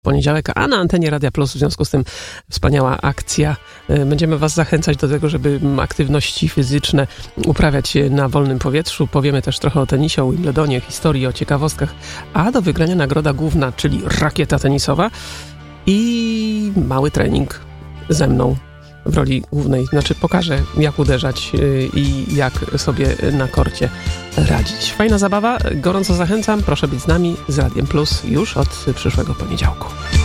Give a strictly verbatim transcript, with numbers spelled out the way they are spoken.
Poniedziałek, a na antenie Radia Plus w związku z tym wspaniała akcja. Będziemy Was zachęcać do tego, żeby aktywności fizyczne uprawiać na wolnym powietrzu. Powiemy też trochę o tenisie, o Wimbledonie, historii, o ciekawostkach, a do wygrania nagroda główna, czyli rakieta tenisowa i mały trening ze mną w roli głównej. Znaczy pokażę, jak uderzać i jak sobie na korcie radzić. Fajna zabawa, gorąco zachęcam. Proszę być z nami z Radiem Plus już od przyszłego poniedziałku.